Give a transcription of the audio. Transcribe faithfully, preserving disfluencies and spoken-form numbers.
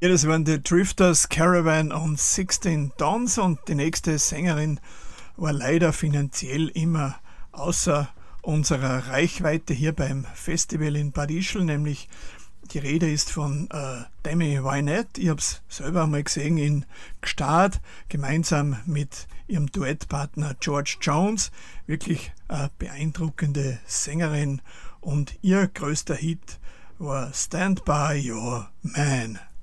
Ja, das waren die Drifters, Caravan und sixteen Tons, und die nächste Sängerin war leider finanziell immer außer unserer Reichweite hier beim Festival in Bad Ischl, nämlich die Rede ist von äh, Tammy Wynette. Ich habe es selber einmal gesehen in Gstaad, gemeinsam mit ihrem Duettpartner George Jones. Wirklich eine beeindruckende Sängerin, und ihr größter Hit war Stand By Your Man.